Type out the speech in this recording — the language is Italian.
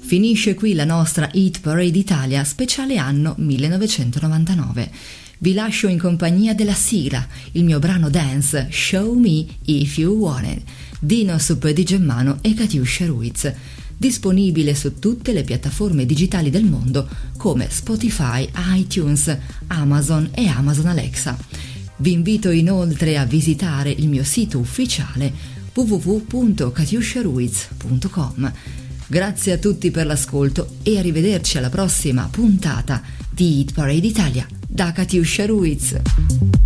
Finisce qui la nostra Hit Parade Italia speciale anno 1999. Vi lascio in compagnia della sigla, il mio brano dance Show Me If You Want It, Dino Super di Gemmano e Katiuscia Ruiz, disponibile su tutte le piattaforme digitali del mondo come Spotify, iTunes, Amazon e Amazon Alexa. Vi invito inoltre a visitare il mio sito ufficiale www.katiusciaruiz.com. Grazie a tutti per l'ascolto e arrivederci alla prossima puntata di Hit Parade Italia da Katiuscia Ruiz.